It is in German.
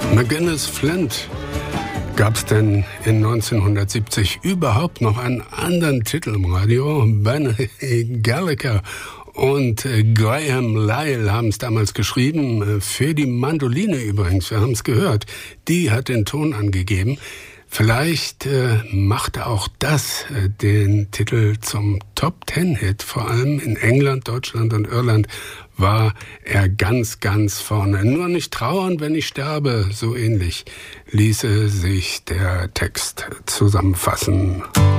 McGuinness Flint. Gab es denn in 1970 überhaupt noch einen anderen Titel im Radio? Benny Gallagher und Graham Lyle haben es damals geschrieben, für die Mandoline übrigens, wir haben es gehört. Die hat den Ton angegeben. Vielleicht machte auch das den Titel zum Top-10-Hit. Vor allem in England, Deutschland und Irland war er ganz, ganz vorne. Nur nicht trauern, wenn ich sterbe, so ähnlich ließe sich der Text zusammenfassen.